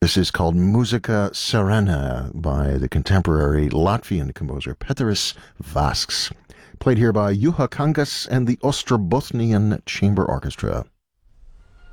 This is called Musica Serena by the contemporary Latvian composer Pēteris Vasks, played here by Juha Kangas and the Ostrobothnian Chamber Orchestra.